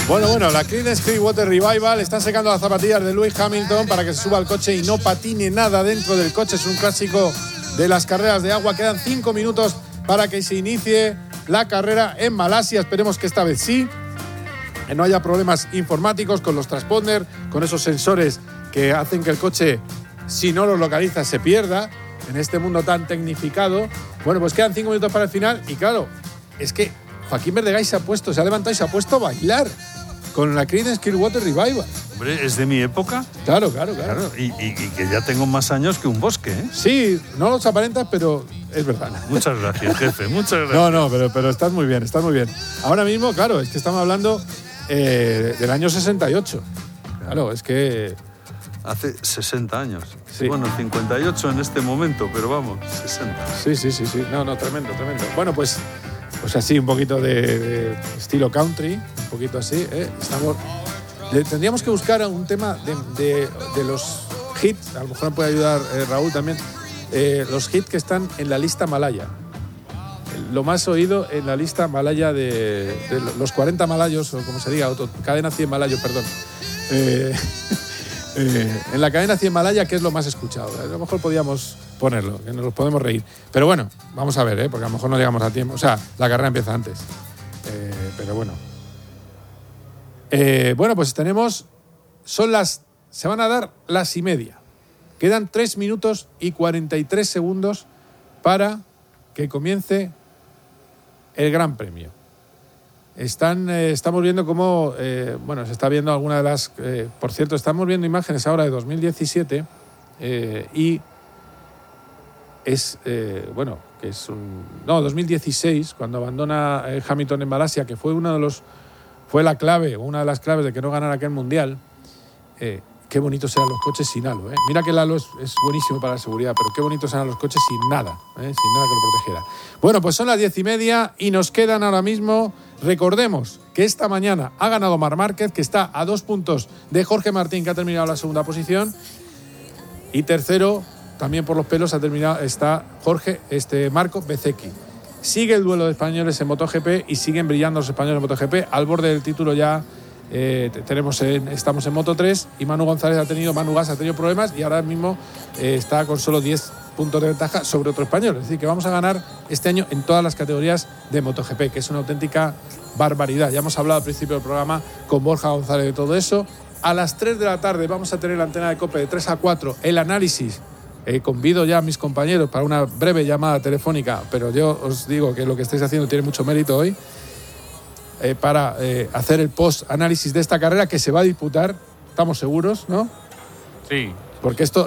Bueno, la Creedence Clearwater Revival está secando las zapatillas de Lewis Hamilton para que se suba al coche y no patine nada dentro del coche. Es un clásico de las carreras de agua. Quedan 5 minutos para que se inicie la carrera en Malasia. Esperemos que esta vez sí, que no haya problemas informáticos con los transponders, con esos sensores que hacen que el coche, si no los localiza, se pierda en este mundo tan tecnificado. Bueno, pues quedan 5 minutos para el final y claro, es que Joaquín Verdegáis se ha levantado y se ha puesto a bailar con la Creedence Clearwater Revival. Hombre, es de mi época. Claro. Y que ya tengo más años que un bosque, ¿eh? Sí, no los aparentas, pero es verdad. Muchas gracias, jefe, muchas gracias. No, pero estás muy bien. Ahora mismo, claro, es que estamos hablando del año 68. Claro, es que... Hace 60 años. Sí. Bueno, 58 en este momento, pero vamos, 60. Sí. No, tremendo. Bueno, pues así, un poquito de estilo country, un poquito así, ¿eh? Tendríamos que buscar un tema de los hits, a lo mejor me puede ayudar Raúl también, los hits que están en la lista malaya. Lo más oído en la lista malaya de los 40 malayos, o como se diga, cadena 100 malayos, perdón. En la cadena 100 malaya, ¿qué es lo más escuchado? A lo mejor podíamos ponerlo, que nos los podemos reír. Pero bueno, vamos a ver, porque a lo mejor no llegamos a tiempo. O sea, la carrera empieza antes. Pero bueno. Bueno, pues tenemos... Se van a dar las 1:30. Quedan 3 minutos y 43 segundos para que comience el Gran Premio. Estamos viendo cómo, se está viendo alguna de las... por cierto, estamos viendo imágenes ahora de 2017 y es, que es un... No, 2016, cuando abandona Hamilton en Malasia, que fue una de las claves de que no ganara aquel Mundial. Qué bonitos eran los coches sin halo, ¿eh? Mira que el halo es buenísimo para la seguridad, pero qué bonitos eran los coches sin nada, sin nada que lo protegiera. Bueno, pues son las 10:30 y nos quedan ahora mismo... Recordemos que esta mañana ha ganado Marc Márquez, que está a 2 puntos de Jorge Martín, que ha terminado la segunda posición. Y tercero, también por los pelos, está Marco Bezzecchi. Sigue el duelo de españoles en MotoGP y siguen brillando los españoles en MotoGP. Al borde del título ya estamos en Moto3 y Manu Gas ha tenido problemas y ahora mismo está con solo 10 puntos de ventaja sobre otro español. Es decir, que vamos a ganar este año en todas las categorías de MotoGP, que es una auténtica barbaridad. Ya hemos hablado al principio del programa con Borja González de todo eso. A las 3 de la tarde vamos a tener la antena de COPE de 3 a 4, el análisis. Convido ya a mis compañeros para una breve llamada telefónica, pero yo os digo que lo que estáis haciendo tiene mucho mérito hoy, para hacer el post-análisis de esta carrera que se va a disputar, estamos seguros, ¿no? Sí. Porque esto...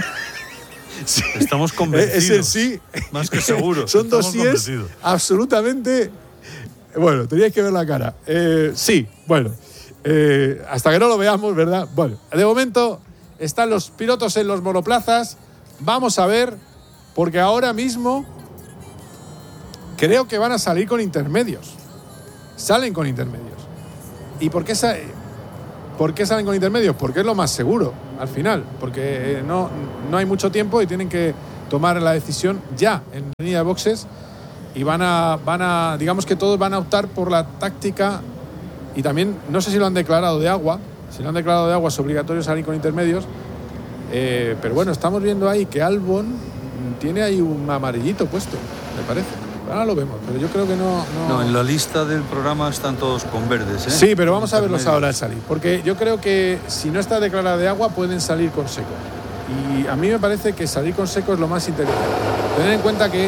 Sí. Estamos convencidos. Es el sí. Más que seguro. Son dossiers absolutamente... Bueno, teníais que ver la cara. Sí, bueno. Hasta que no lo veamos, ¿verdad? Bueno, de momento están los pilotos en los monoplazas. Vamos a ver, porque ahora mismo creo que van a salir con intermedios. Salen con intermedios. ¿Y por qué salen con intermedios? Porque es lo más seguro, al final. Porque no hay mucho tiempo y tienen que tomar la decisión ya en la línea de boxes. Y van a, digamos que todos van a optar por la táctica. Y también, no sé si lo han declarado de agua. Si lo han declarado de agua es obligatorio salir con intermedios. Pero bueno, estamos viendo ahí que Albon tiene ahí un amarillito puesto, me parece. Ahora lo vemos, pero yo creo que no... No, en la lista del programa están todos con verdes, ¿eh? Sí, pero vamos a verlos ahora al salir. Porque yo creo que si no está declarada de agua, pueden salir con seco. Y a mí me parece que salir con seco es lo más inteligente. Tener en cuenta que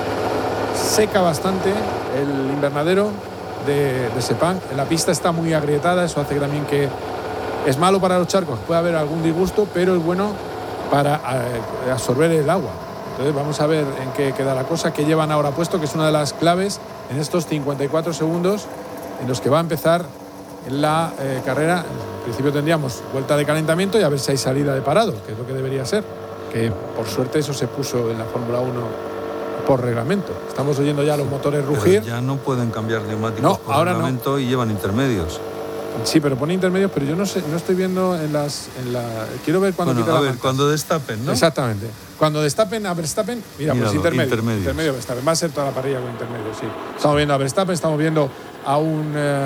seca bastante el invernadero de Sepang. La pista está muy agrietada, eso hace también que es malo para los charcos. Puede haber algún disgusto, pero es bueno para absorber el agua. Entonces vamos a ver en qué queda la cosa, que llevan ahora puesto, que es una de las claves en estos 54 segundos en los que va a empezar la carrera. En principio tendríamos vuelta de calentamiento y a ver si hay salida de parado, que es lo que debería ser, que por suerte eso se puso en la Fórmula 1 por reglamento. Estamos oyendo ya los motores rugir. Pero ya no pueden cambiar neumáticos por reglamento, no. Y llevan intermedios. Sí, pero pone intermedios, pero yo no sé, no estoy viendo quiero ver cuando quita la pantalla. Cuando destapen, ¿no? Exactamente. Cuando destapen a Verstappen, pues intermedios. Intermedio Verstappen. Va a ser toda la parrilla con intermedios, sí. Estamos viendo a Verstappen, estamos viendo a un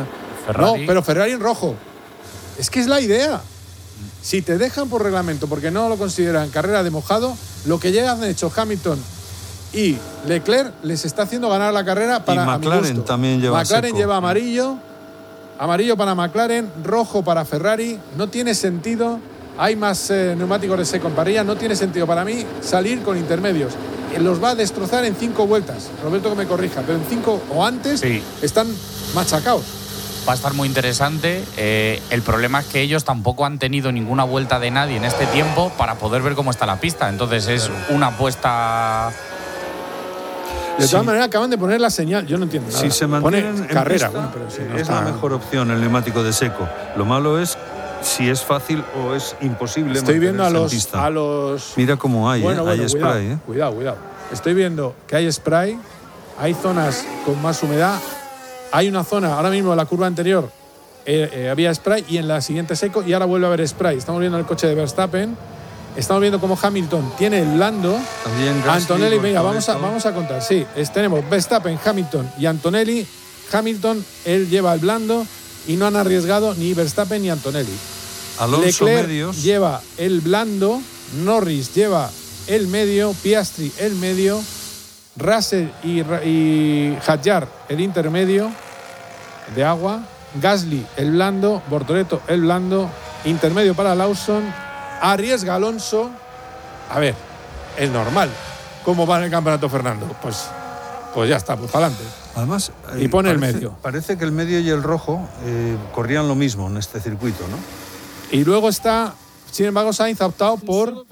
Ferrari. No, pero Ferrari en rojo. Es que es la idea. Si te dejan por reglamento porque no lo consideran carrera de mojado, lo que ya han hecho Hamilton y Leclerc les está haciendo ganar la carrera para y McLaren también lleva McLaren seco. lleva amarillo para McLaren, rojo para Ferrari. No tiene sentido. Hay más neumáticos de seco en parrilla. No tiene sentido para mí salir con intermedios. Los va a destrozar en 5 vueltas. Roberto que me corrija, pero en 5 o antes Sí. están machacados. Va a estar muy interesante. El problema es que ellos tampoco han tenido ninguna vuelta de nadie en este tiempo para poder ver cómo está la pista. Entonces es una apuesta. De Sí. todas maneras acaban de poner la señal. Yo no entiendo nada. Si se mantienen Pone en carrera. pista, Bueno, pero si no es está- la mejor opción el neumático de seco. Lo malo es si es fácil o es imposible. Estoy viendo a mantenerse en los, pista. Mira cómo hay, bueno, hay cuidado, spray. cuidado. Estoy viendo que hay spray, hay zonas con más humedad, hay una zona, ahora mismo en la curva anterior había spray y en la siguiente seco y ahora vuelve a haber spray. Estamos viendo el coche de Verstappen, estamos viendo cómo Hamilton tiene el blando. También Gasly, Antonelli, venga, vamos Bortoleto. a contar. Sí, tenemos Verstappen, Hamilton y Antonelli. Hamilton, él lleva el blando y no han arriesgado ni Verstappen ni Antonelli. Alonso Leclerc medios. lleva el blando, Norris lleva el medio, Piastri el medio, Russell y Hadjar el intermedio de agua, Gasly el blando, Bortoleto el blando, intermedio para Lawson, arriesga Alonso. A ver, es normal. ¿Cómo va en el campeonato Fernando? Pues ya está, pues para adelante. Además, Y pone el medio. Parece que el medio y el rojo corrían lo mismo en este circuito, ¿no? Y luego está, sin embargo, Sainz ha optado por.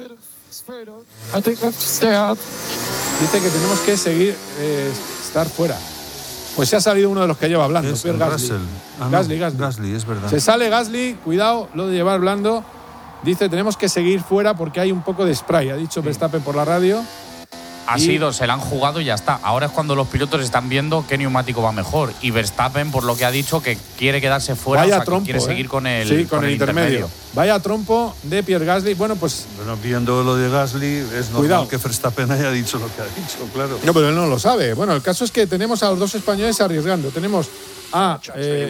Dice que tenemos que seguir, estar fuera. Pues se ha salido uno de los que lleva blando, Es Pierre Gasly. Russell. Ah, no, Gasly. Gasly, es verdad. Se sale Gasly, cuidado, lo de llevar blando. Dice, tenemos que seguir fuera porque hay un poco de spray, ha dicho Verstappen por la radio. Se la han jugado y ya está. Ahora es cuando los pilotos están viendo qué neumático va mejor. Y Verstappen, por lo que ha dicho, que quiere quedarse fuera, Vaya o sea, trompo, que quiere seguir con el, sí, con el intermedio. Vaya trompo de Pierre Gasly. Bueno, pues Bueno, viendo lo de Gasly, es normal Cuidado. que Verstappen haya dicho lo que ha dicho, claro. no, pero él no lo sabe. Bueno, el caso es que tenemos a los dos españoles arriesgando. Tenemos a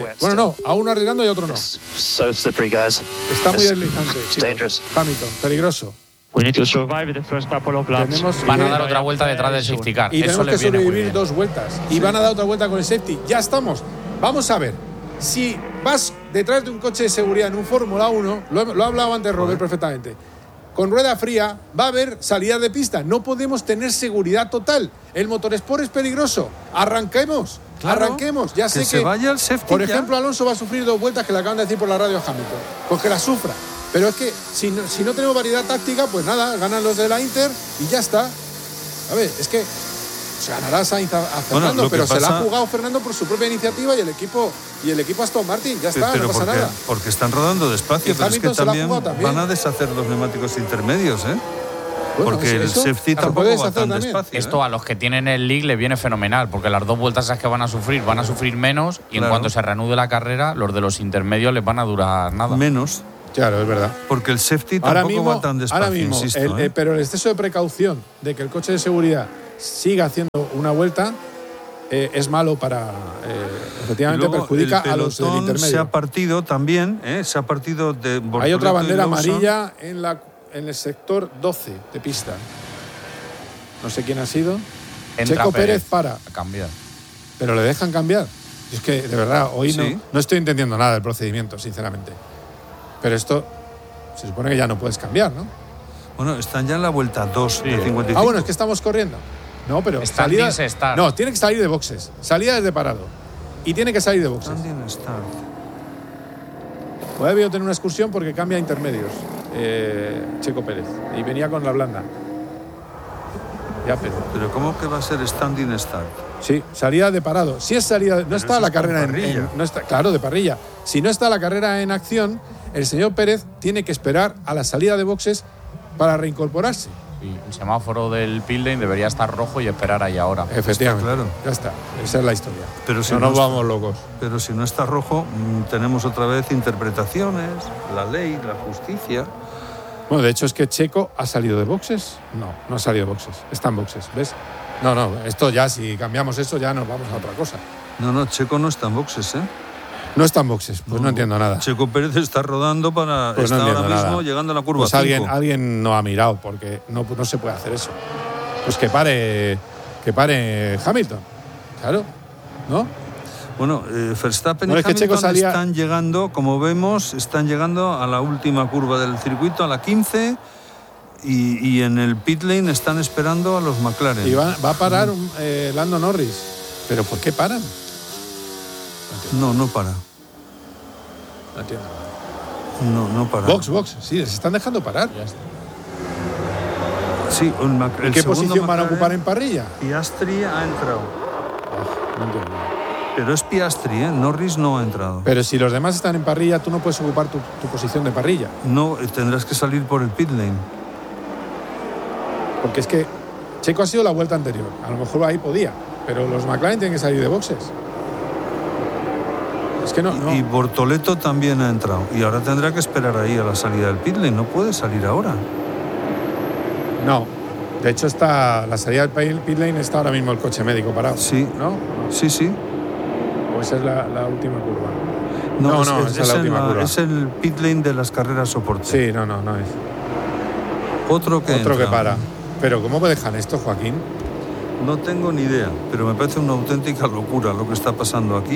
a uno arriesgando y a otro no. So slippery, guys. Está muy It's deslizante. chicos. dangerous. Hamilton, peligroso. We need to survive the first couple of laps. Tenemos Van a que- dar otra vuelta detrás del safety car. Y Eso tenemos que les viene muy sobrevivir bien. 2 vueltas. Y van a dar otra vuelta con el safety. Ya estamos. Vamos a ver. Si vas detrás de un coche de seguridad en un Fórmula 1, lo ha hablado antes Robert perfectamente, con rueda fría va a haber salida de pista. No podemos tener seguridad total. El motorsport es peligroso. Arranquemos. Claro, Arranquemos. Ya sé que se vaya el safety por ya. ejemplo, Alonso va a sufrir 2 vueltas que le acaban de decir por la radio a Hamilton. Pues que la sufra. Pero es que si no tenemos variedad táctica, pues nada, ganan los de la Inter y ya está. A ver, es que se ganará Sainz a Fernando, lo que pero se la pasa- ha jugado Fernando por su propia iniciativa y el equipo Aston Martin. Ya está, Pero no pasa nada. porque están rodando despacio, Y pero es que Hamilton se la ha también, jugado también. van a deshacer los neumáticos intermedios, ¿eh? Bueno, Porque el eso safety se tampoco puede va deshacer tan también. despacio. Esto a los que tienen el league les viene fenomenal, porque las 2 vueltas esas que van a sufrir menos y en Claro. cuanto se reanude la carrera, los de los intermedios les van a durar nada. Menos, Claro, es verdad. porque el safety Ahora tampoco mismo, va tan despacio, insisto. pero el exceso de precaución de que el coche de seguridad siga haciendo una vuelta es malo para. Efectivamente, Luego, perjudica el a los del pelotón intermedio. se ha partido también, se ha partido de Bortoleto Hay otra y bandera Lawson. amarilla en el sector 12 de pista. No sé quién ha sido. Entra Checo Pérez para, a cambiar. pero le dejan cambiar. Y es que, de verdad, hoy Sí. no estoy entendiendo nada del procedimiento, sinceramente. Pero esto se supone que ya no puedes cambiar, ¿no? Bueno, están ya en la vuelta 2 de 55. Ah, bueno, es que estamos corriendo. No, pero Standing salida. se start. No, tiene que salir de boxes. Salida desde parado. Y tiene que salir de boxes. Standing start. Puede haber tener una excursión porque cambia intermedios. Checo Pérez. Y venía con la blanda. Ya, Pero ¿cómo que va a ser standing start? Sí, salida de parado. Si es salida, no está eso la es con carrera parrilla. no está, claro, de parrilla. Si no está la carrera en acción, el señor Pérez tiene que esperar a la salida de boxes para reincorporarse. Y el semáforo del pit lane debería estar rojo y esperar ahí ahora. Efectivamente. claro. Ya está. Esa es la historia. Pero si no no nos está- vamos locos. Pero si no está rojo, tenemos otra vez interpretaciones, la ley, la justicia. Bueno, de hecho es que Checo ha salido de boxes. No ha salido de boxes. Está en boxes, ¿ves? No, esto ya, si cambiamos eso, ya nos vamos a otra cosa. No, Checo no está en boxes, ¿eh? No está en boxes, pues no entiendo nada. Checo Pérez está rodando para Pues no está ahora entiendo mismo nada. llegando a la curva Pues 5. alguien no ha mirado, porque no se puede hacer eso. Pues que pare Hamilton. Claro, ¿no? Bueno, Verstappen No, y es que Checo Hamilton salía- están llegando, como vemos, están llegando a la última curva del circuito, a la 15, y en el pit lane están esperando a los McLaren. Y va a parar Lando Norris. ¿Pero por qué paran? No para. No entiendo. No para. Box, sí, les están dejando parar. Sí, ¿En qué posición van a ocupar en parrilla? Piastri ha entrado. No entiendo nada. Pero es Piastri, ¿eh? Norris no ha entrado. Pero si los demás están en parrilla, tú no puedes ocupar tu posición de parrilla. No, tendrás que salir por el pit lane. Porque es que Checo ha sido la vuelta anterior. A lo mejor ahí podía. Pero los McLaren tienen que salir de boxes. Es que no. Y Bortoleto también ha entrado. Y ahora tendrá que esperar ahí a la salida del pit lane. No puede salir ahora. No. De hecho, la salida del pit lane está ahora mismo el coche médico parado. Sí. ¿No? Sí. ¿O esa es la última curva? No, esa es la última curva. es el pit lane de las carreras soporte. Sí, no es. Otro que Otro que entra. para. Pero ¿cómo dejan esto, Joaquín? No tengo ni idea, pero me parece una auténtica locura lo que está pasando aquí.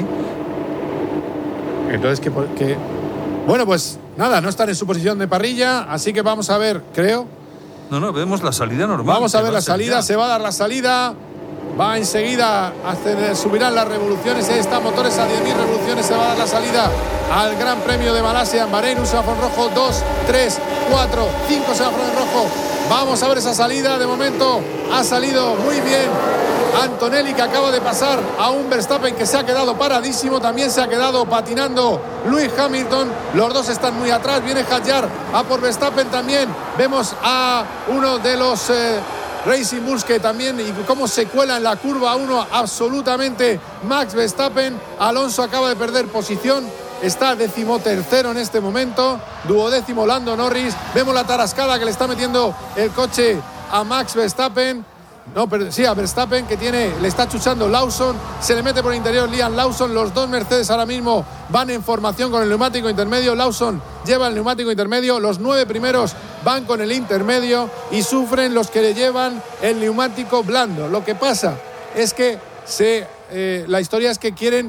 Entonces, ¿qué? Bueno, pues nada, no están en su posición de parrilla, así que vamos a ver, creo. No, vemos la salida normal. Vamos a que ver va la ser salida, ya. se va a dar la salida. Va enseguida, subirán las revoluciones. Está motores a 10.000 revoluciones. Se va a dar la salida al Gran Premio de Malasia en Bahrein. Un semáforo rojo, 2, 3, 4, 5 semáforos en rojo. Vamos a ver esa salida. De momento ha salido muy bien Antonelli, que acaba de pasar a un Verstappen que se ha quedado paradísimo. También se ha quedado patinando Lewis Hamilton. Los dos están muy atrás. Viene Hadjar a por Verstappen también. Vemos a uno de los Racing Bulls que también, y cómo se cuela en la curva 1 absolutamente Max Verstappen. Alonso acaba de perder posición, está 13º en este momento, 12º Lando Norris. Vemos la tarascada que le está metiendo el coche a Max Verstappen. No, pero sí, a Verstappen, que le está chuchando Lawson, se le mete por el interior Liam Lawson. Los dos Mercedes ahora mismo van en formación con el neumático intermedio. Lawson lleva el neumático intermedio, los 9 primeros van con el intermedio y sufren los que le llevan el neumático blando. Lo que pasa es que la historia es que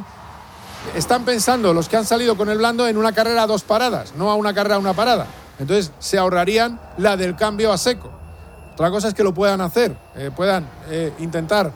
están pensando los que han salido con el blando en una carrera a 2 paradas, no a una carrera a 1 parada. Entonces se ahorrarían la del cambio a seco. Otra cosa es que lo puedan hacer, puedan intentar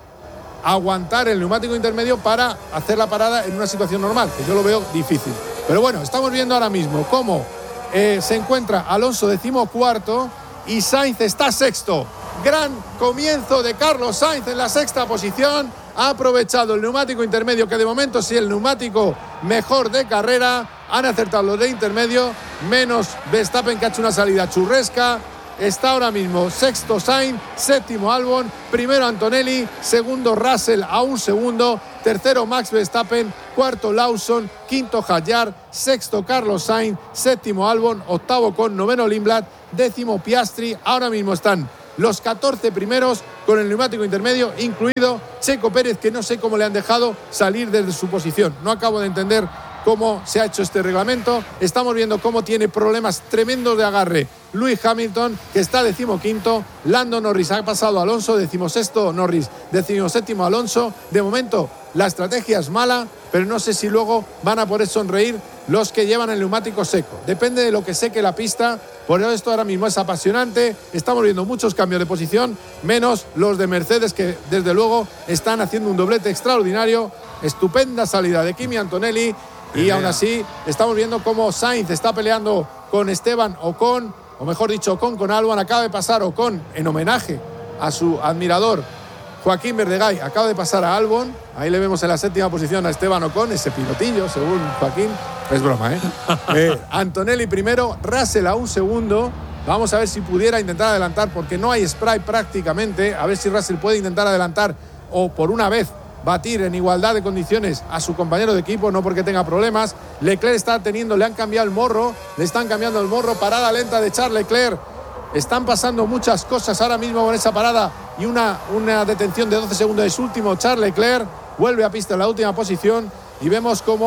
aguantar el neumático intermedio para hacer la parada en una situación normal, que yo lo veo difícil. Pero bueno, estamos viendo ahora mismo cómo se encuentra Alonso 14º y Sainz está 6º. Gran comienzo de Carlos Sainz en la 6ª posición. Ha aprovechado el neumático intermedio, que de momento sí el neumático mejor de carrera. Han acertado los de intermedio, menos Verstappen, que ha hecho una salida churresca. Está ahora mismo 6º Sainz, 7º Albon, primero Antonelli, segundo Russell a 1 segundo, tercero Max Verstappen, cuarto Lawson, quinto Hadjar, sexto Carlos Sainz, 7º Albon, octavo con 9º Lindblad, 10º Piastri. Ahora mismo están los 14 primeros con el neumático intermedio, incluido Checo Pérez, que no sé cómo le han dejado salir desde su posición. No acabo de entender cómo se ha hecho este reglamento. Estamos viendo cómo tiene problemas tremendos de agarre Lewis Hamilton, que está 15º. Lando Norris ha pasado a Alonso, 16º Norris, 17º Alonso. De momento la estrategia es mala, pero no sé si luego van a poder sonreír los que llevan el neumático seco. Depende de lo que seque la pista. Por eso esto ahora mismo es apasionante. Estamos viendo muchos cambios de posición, menos los de Mercedes, que desde luego están haciendo un doblete extraordinario. Estupenda salida de Kimi Antonelli. Y aún así estamos viendo cómo Sainz está peleando con Esteban Ocon, o mejor dicho, Ocon con Albon. Acaba de pasar Ocon en homenaje a su admirador Joaquín Verdegay. Acaba de pasar a Albon. Ahí le vemos en la 7ª posición a Esteban Ocon, ese pilotillo, según Joaquín. Es broma, ¿eh? Antonelli primero, Russell a 1 segundo. Vamos a ver si pudiera intentar adelantar, porque no hay spray prácticamente. A ver si Russell puede intentar adelantar o por una vez batir en igualdad de condiciones a su compañero de equipo, no porque tenga problemas. Leclerc le han cambiado el morro, le están cambiando el morro. Parada lenta de Charles Leclerc. Están pasando muchas cosas ahora mismo con esa parada y una detención de 12 segundos. Es último Charles Leclerc, vuelve a pista en la última posición y vemos cómo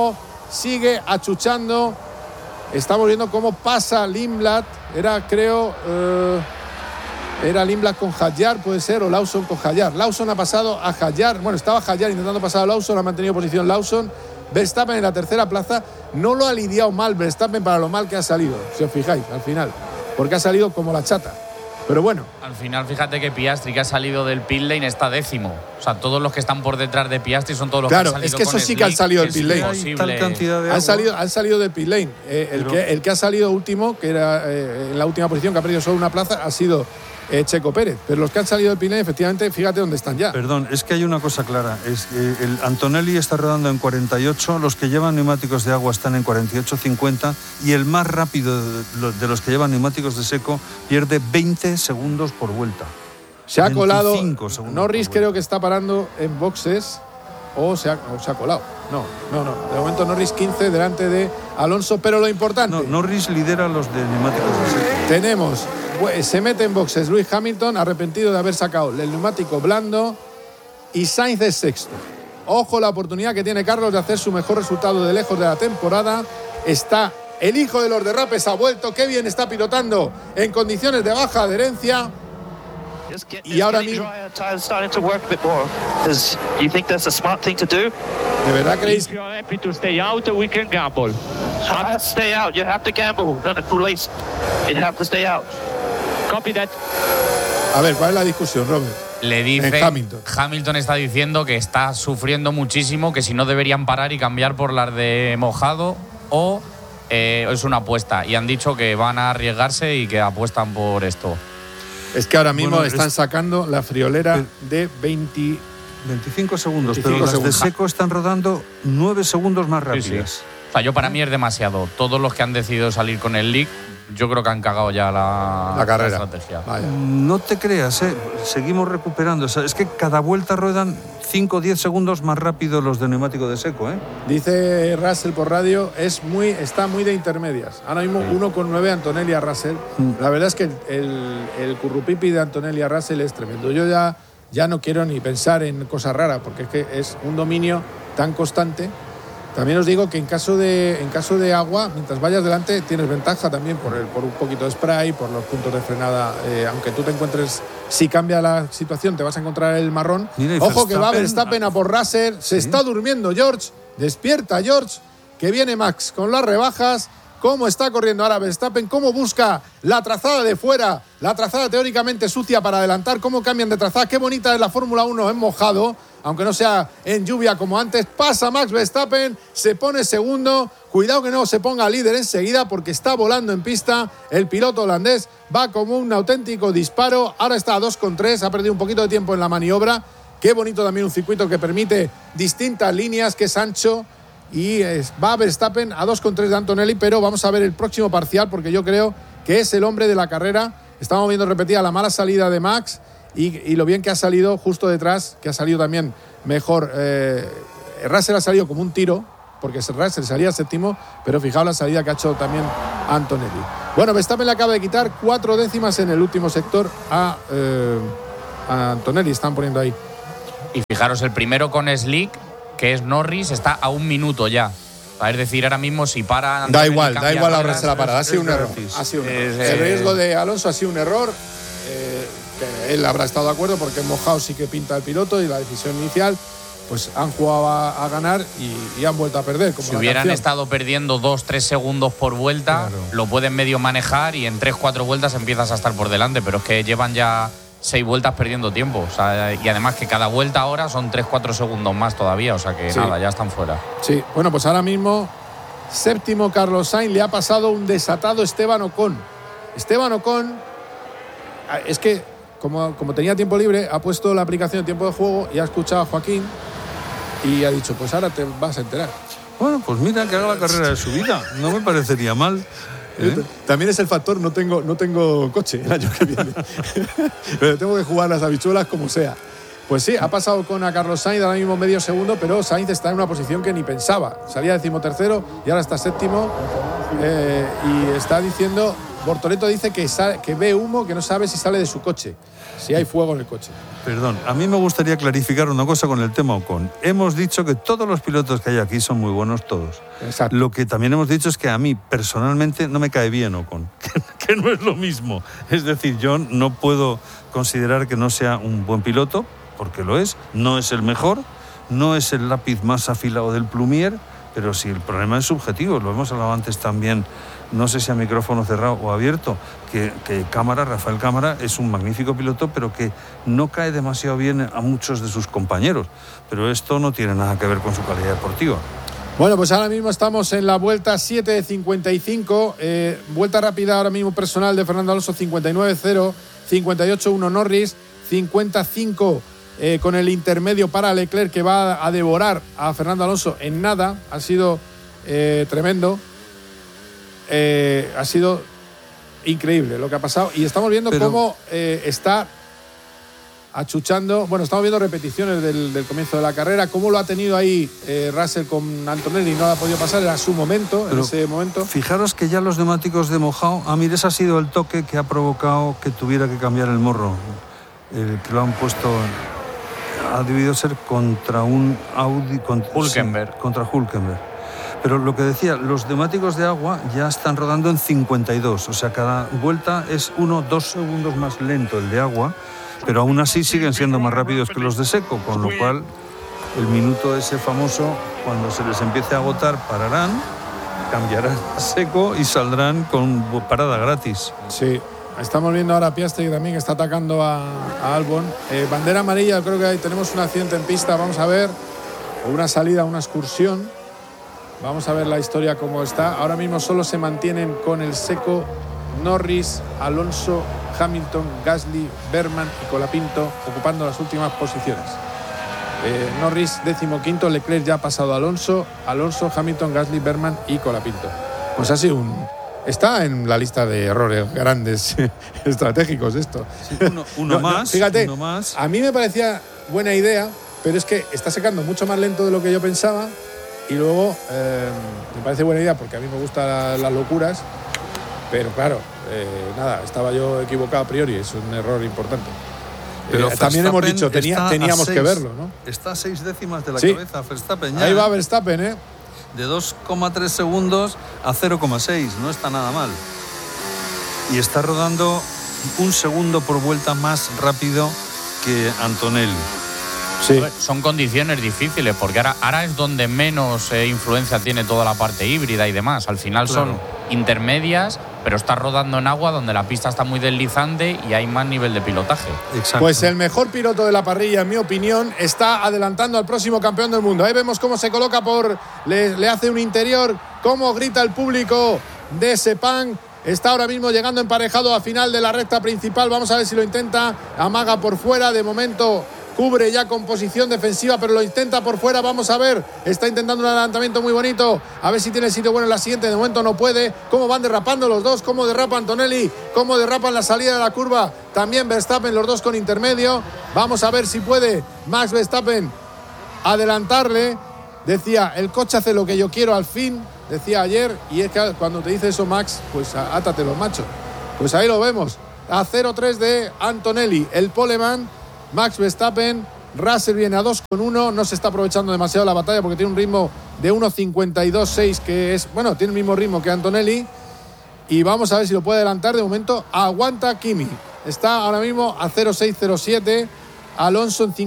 sigue achuchando. Estamos viendo cómo pasa Lindblad. Era Lindblad con Hadjar, puede ser, o Lawson con Hadjar. Lawson ha pasado a Hadjar. Bueno, estaba Hadjar intentando pasar a Lawson, ha mantenido posición Lawson. Verstappen en la tercera plaza. No lo ha lidiado mal Verstappen para lo mal que ha salido, si os fijáis, al final. Porque ha salido como la chata. Pero bueno. Al final, fíjate que Piastri, que ha salido del pit lane, está 10º. O sea, todos los que están por detrás de Piastri son todos los que han salido. Claro, es que eso sí que han salido del pit lane. Tal cantidad de han salido del pit lane. El que ha salido último, que era en la última posición, que ha perdido solo una plaza, ha sido Checo Pérez. Pero los que han salido del pit lane, efectivamente, fíjate dónde están ya. Perdón, es que hay una cosa clara. Es que el Antonelli está rodando en 48, los que llevan neumáticos de agua están en 48-50 y el más rápido de los que llevan neumáticos de seco pierde 20 segundos por vuelta. Se ha colado. Norris creo que está parando en boxes o se ha colado. No. De momento Norris 15 delante de Alonso, pero lo importante. No, Norris lidera los de neumáticos de seco. Tenemos, se mete en boxes Lewis Hamilton, arrepentido de haber sacado el neumático blando, y Sainz es sexto. Ojo la oportunidad que tiene Carlos de hacer su mejor resultado de lejos de la temporada. Está el hijo de los derrapes, ha vuelto. Qué bien está pilotando en condiciones de baja adherencia. Y ahora mismo, ¿de verdad creéis? A ver, ¿cuál es la discusión, Robert? Le dice Hamilton está diciendo que está sufriendo muchísimo, que si no deberían parar y cambiar por las de mojado o es una apuesta. Y han dicho que van a arriesgarse y que apuestan por esto. Es que ahora mismo están sacando la friolera de 25 segundos, pero las de seco están rodando 9 segundos más rápidas. Sí. O sea, para mí es demasiado. Todos los que han decidido salir con el leak, yo creo que han cagado ya la carrera. La estrategia. Vaya. No te creas, seguimos recuperando. O sea, es que cada vuelta ruedan 5 o 10 segundos más rápido los de neumático de seco. Dice Russell por radio, está muy de intermedias. Ahora mismo 1,9 Antonelli a Russell. La verdad es que el currupipi de Antonelli a Russell es tremendo. Yo ya no quiero ni pensar en cosas raras, porque es que es un dominio tan constante. También os digo que en caso de agua, mientras vayas delante, tienes ventaja también por un poquito de spray, por los puntos de frenada. Aunque tú te encuentres, si cambia la situación, te vas a encontrar el marrón. Mira, ojo que va Verstappen a por Russell. Se está durmiendo George. Despierta George, que viene Max con las rebajas. Cómo está corriendo ahora Verstappen, cómo busca la trazada de fuera, la trazada teóricamente sucia para adelantar, cómo cambian de trazada. Qué bonita es la Fórmula 1 en mojado, aunque no sea en lluvia como antes. Pasa Max Verstappen, se pone segundo. Cuidado que no se ponga líder enseguida, porque está volando en pista. El piloto holandés va como un auténtico disparo. Ahora está a 2,3, ha perdido un poquito de tiempo en la maniobra. Qué bonito también un circuito que permite distintas líneas, que es ancho. Y va Verstappen a 2,3 de Antonelli, pero vamos a ver el próximo parcial, porque yo creo que es el hombre de la carrera. Estamos viendo repetida la mala salida de Max y lo bien que ha salido justo detrás, que ha salido también mejor. Russell ha salido como un tiro, porque Russell salía séptimo, pero fijaos la salida que ha hecho también Antonelli. Bueno, Verstappen le acaba de quitar 4 décimas en el último sector a Antonelli, están poniendo ahí. Y fijaros, el primero con Slick, que es Norris, está a 1 minuto ya. Es decir, ahora mismo si para... Da igual ahorrarse la parada. Ha sido un error. El riesgo de Alonso ha sido un error. Que él habrá estado de acuerdo, porque en mojado sí que pinta el piloto, y la decisión inicial, pues han jugado a ganar y han vuelto a perder. Como si hubieran estado perdiendo 2-3 segundos por vuelta, claro, lo pueden medio manejar y en 3-4 vueltas empiezas a estar por delante. Pero es que llevan ya 6 vueltas perdiendo tiempo. O sea, y además que cada vuelta ahora son 3-4 segundos más todavía. O sea que nada, ya están fuera. Sí, bueno, pues ahora mismo séptimo Carlos Sainz, le ha pasado un desatado Esteban Ocon. Esteban Ocon, es que como tenía tiempo libre, ha puesto la aplicación de tiempo de juego y ha escuchado a Joaquín y ha dicho, pues ahora te vas a enterar. Bueno, pues mira, que haga la carrera de su vida. No me parecería mal. También es el factor, no tengo coche el año que viene. Pero tengo que jugar las habichuelas como sea. Pues sí, ha pasado con a Carlos Sainz ahora mismo medio segundo, pero Sainz está en una posición que ni pensaba. Salía 13º y ahora está 7º. Y está diciendo Bortoleto dice que ve humo, que no sabe si sale de su coche, si hay fuego en el coche. Perdón, a mí me gustaría clarificar una cosa con el tema Ocon. Hemos dicho que todos los pilotos que hay aquí son muy buenos, todos. Exacto. Lo que también hemos dicho es que a mí personalmente no me cae bien Ocon, que no es lo mismo. Es decir, yo no puedo considerar que no sea un buen piloto, porque lo es, no es el mejor, no es el lápiz más afilado del plumier, pero si el problema es subjetivo, lo hemos hablado antes también, no sé si a micrófono cerrado o abierto, que Rafael Cámara es un magnífico piloto, pero que no cae demasiado bien a muchos de sus compañeros. Pero esto no tiene nada que ver con su calidad deportiva. Bueno, pues ahora mismo estamos en la vuelta 7 de 55. Vuelta rápida ahora mismo personal de Fernando Alonso, 59-0, 58-1 Norris, 55 con el intermedio para Leclerc, que va a devorar a Fernando Alonso en nada. Ha sido tremendo. Ha sido increíble lo que ha pasado. Y estamos viendo cómo está achuchando. Bueno, estamos viendo repeticiones del comienzo de la carrera. Cómo lo ha tenido ahí Russell con Antonelli, no lo ha podido pasar. Era su momento, pero en ese momento. Fijaros que ya los neumáticos de mojado. Ese ha sido el toque que ha provocado que tuviera que cambiar el morro. Que lo han puesto. Ha debido ser contra un Audi. Hülkenberg. Sí, contra Hülkenberg. Pero lo que decía, los neumáticos de agua ya están rodando en 52. O sea, cada vuelta es 1-2 segundos más lento el de agua. Pero aún así siguen siendo más rápidos que los de seco, con lo cual el minuto ese famoso, cuando se les empiece a agotar, pararán, cambiarán a seco y saldrán con parada gratis. Sí, estamos viendo ahora a Piastri también, que está atacando a Albon. Bandera amarilla, creo que ahí tenemos un accidente en pista, vamos a ver, una salida, una excursión. Vamos a ver la historia cómo está. Ahora mismo solo se mantienen con el seco Norris, Alonso, Hamilton, Gasly, Berman y Colapinto ocupando las últimas posiciones. Norris 15º, Leclerc ya ha pasado a Alonso, Hamilton, Gasly, Berman y Colapinto. Pues ha sido está en la lista de errores grandes estratégicos esto. Sí, uno más. Fíjate, uno más. A mí me parecía buena idea, pero es que está secando mucho más lento de lo que yo pensaba. Y luego me parece buena idea porque a mí me gustan las locuras, pero claro, nada, estaba yo equivocado a priori, es un error importante. Pero también hemos dicho, teníamos que verlo, ¿no? Está a 6 décimas de la cabeza Verstappen ya. Ahí va Verstappen, ¿eh? De 2,3 segundos a 0,6, no está nada mal. Y está rodando 1 segundo por vuelta más rápido que Antonelli. Sí. Son condiciones difíciles porque ahora es donde menos influencia tiene toda la parte híbrida y demás. Al final son intermedias, pero está rodando en agua donde la pista está muy deslizante y hay más nivel de pilotaje. Exacto. Pues el mejor piloto de la parrilla, en mi opinión, está adelantando al próximo campeón del mundo. Ahí vemos cómo se coloca le hace un interior, cómo grita el público de Sepang. Está ahora mismo llegando emparejado a final de la recta principal. Vamos a ver si lo intenta. Amaga por fuera, de momento cubre ya con posición defensiva, pero lo intenta por fuera. Vamos a ver, está intentando un adelantamiento muy bonito, a ver si tiene sitio bueno en la siguiente. De momento no puede. Cómo van derrapando los dos, cómo derrapa Antonelli, cómo derrapa en la salida de la curva también Verstappen, los dos con intermedio. Vamos a ver si puede Max Verstappen adelantarle. Decía, el coche hace lo que yo quiero al fin, decía ayer, y es que cuando te dice eso Max, pues átate los machos. Pues ahí lo vemos, a 0-3 de Antonelli, el poleman. Max Verstappen, Russell viene a 2,1, no se está aprovechando demasiado la batalla porque tiene un ritmo de 1,52,6, que es, bueno, tiene el mismo ritmo que Antonelli, y vamos a ver si lo puede adelantar. De momento aguanta Kimi, está ahora mismo a 0,607, Alonso en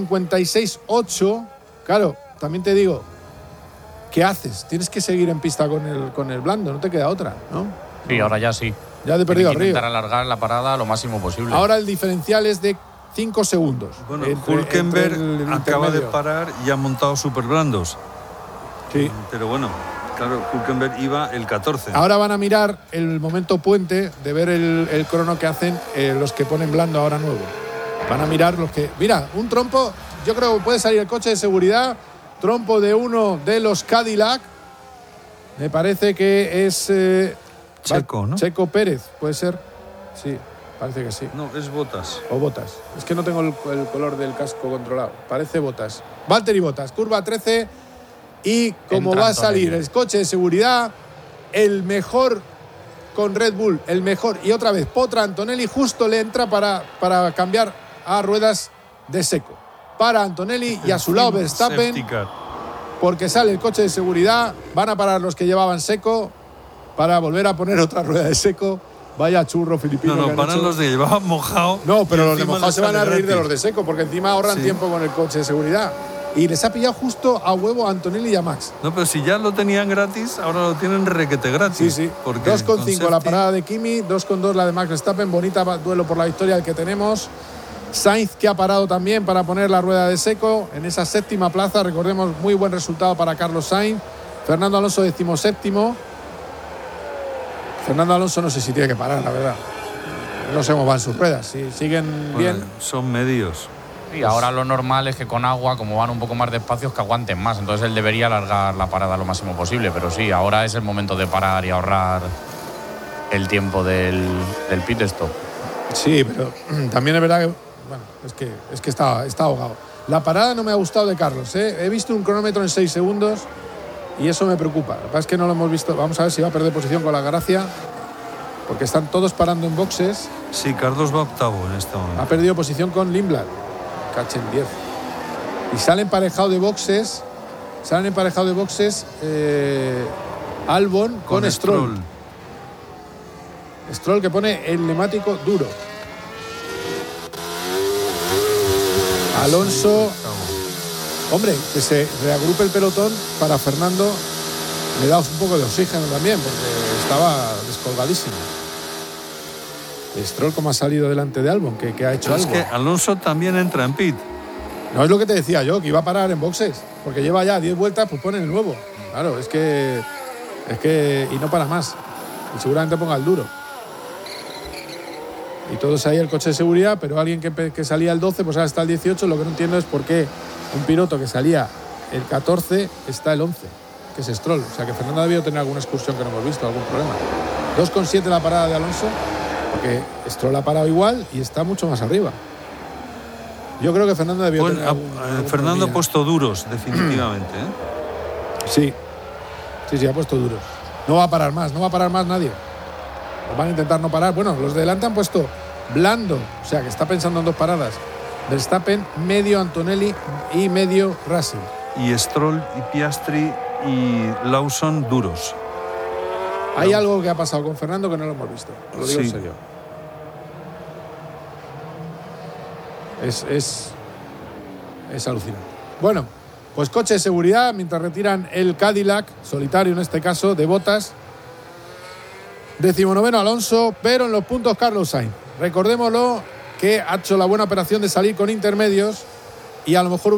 56,8. Claro, también te digo, ¿qué haces? Tienes que seguir en pista con el blando, no te queda otra, ¿no? Sí, ahora ya sí. Ya te he perdido arriba. Intentar alargar la parada lo máximo posible. Ahora el diferencial es de 5 segundos. Bueno, Hülkenberg acaba de parar y ha montado super blandos. Sí. Pero bueno, claro, Hülkenberg iba el 14. Ahora van a mirar el momento puente de ver el crono que hacen los que ponen blando ahora nuevo. Van a mirar los que... Mira, un trompo, yo creo que puede salir el coche de seguridad, trompo de uno de los Cadillac. Me parece que es... Checo, ¿no? Checo Pérez, puede ser. Sí. Parece que sí. No, es Bottas. O Bottas. Es que no tengo el color del casco controlado. Parece Bottas. Valtteri Bottas, curva 13. Y como va a salir el coche de seguridad, el mejor con Red Bull, el mejor. Y otra vez, Potra Antonelli justo le entra para cambiar a ruedas de seco. Para Antonelli y a su lado Verstappen, porque sale el coche de seguridad. Van a parar los que llevaban seco para volver a poner otra rueda de seco. Vaya churro filipino. No, paran los de llevaban mojado. No, pero los de mojado se van a reír de los de seco, porque encima ahorran tiempo con el coche de seguridad. Y les ha pillado justo a huevo a Antonelli y a Max. No, pero si ya lo tenían gratis, ahora lo tienen requete gratis. Sí. 2,5 la parada de Kimi, 2,2 la de Max Verstappen. Bonita duelo por la victoria el que tenemos. Sainz, que ha parado también para poner la rueda de seco en esa séptima plaza. Recordemos, muy buen resultado para Carlos Sainz. Fernando Alonso 17º. Fernando Alonso no sé si tiene que parar, la verdad. No sé cómo van sus ruedas. Si siguen bien. Son medios. Y ahora lo normal es que con agua, como van un poco más despacios, que aguanten más. Entonces él debería alargar la parada lo máximo posible. Pero sí, ahora es el momento de parar y ahorrar el tiempo del pit stop. Sí, pero también es verdad que, bueno, es que está ahogado. La parada no me ha gustado de Carlos, ¿eh? He visto un cronómetro en 6 segundos y eso me preocupa. Lo que pasa es que no lo hemos visto. Vamos a ver si va a perder posición con la Gracia, porque están todos parando en boxes. Sí, Carlos va octavo en este momento. Ha perdido posición con Lindblad. Cachen 10. Y sale emparejado de boxes. Albon con Stroll. Stroll, que pone el neumático duro. Alonso. Hombre, que se reagrupe el pelotón para Fernando. Le da un poco de oxígeno también, porque estaba descolgadísimo. Stroll, como ha salido delante de Albon, que ha hecho algo. Es que Alonso también entra en pit. No es lo que te decía yo, que iba a parar en boxes, porque lleva ya 10 vueltas, pues pone el nuevo. Claro, es que y no para más. Y seguramente ponga el duro. Y todos ahí el coche de seguridad, pero alguien que salía el 12, pues ahora está el 18. Lo que no entiendo es por qué un piloto que salía el 14 está el 11, que es Stroll. O sea, que Fernando debió tener alguna excursión que no hemos visto, algún problema. 2,7 la parada de Alonso, porque Stroll ha parado igual y está mucho más arriba. Yo creo que Fernando debió tener Fernando ha puesto duros, definitivamente. Sí, ha puesto duros. No va a parar más nadie. Van a intentar no parar. Bueno, los de delante han puesto blando, o sea que está pensando en 2 paradas. Verstappen, medio Antonelli y medio Russell. Y Stroll y Piastri y Lawson duros. Hay algo que ha pasado con Fernando que no lo hemos visto. Lo digo en serio. Es alucinante. Bueno, pues coche de seguridad mientras retiran el Cadillac, solitario en este caso, de Bottas. 19º Alonso, pero en los puntos Carlos Sainz. Recordémoslo, que ha hecho la buena operación de salir con intermedios y a lo mejor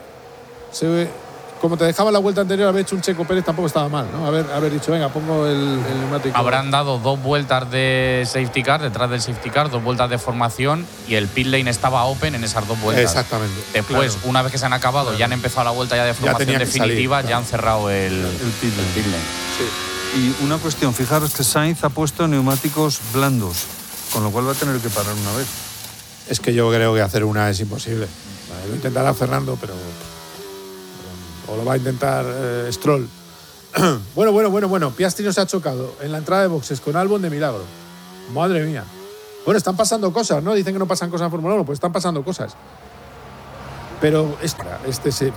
como te dejaba la vuelta anterior, haber hecho un Checo Pérez tampoco estaba mal, ¿no? Haber dicho, venga, pongo el neumático. Habrán dado 2 vueltas de safety car, detrás del safety car, 2 vueltas de formación y el pit lane estaba open en esas 2 vueltas. Exactamente. Después, una vez que se han acabado, ya han empezado la vuelta ya de formación definitiva, salir, ya han cerrado el pit lane. Sí. Y una cuestión, fijaros que Sainz ha puesto neumáticos blandos, con lo cual va a tener que parar una vez. Es que yo creo que hacer una es imposible. Lo intentará Fernando, pero o lo va a intentar Stroll. Bueno. Piastri no se ha chocado en la entrada de boxes con Albon de milagro. Madre mía. Bueno, están pasando cosas, ¿no? Dicen que no pasan cosas en Fórmula 1, pues están pasando cosas. Pero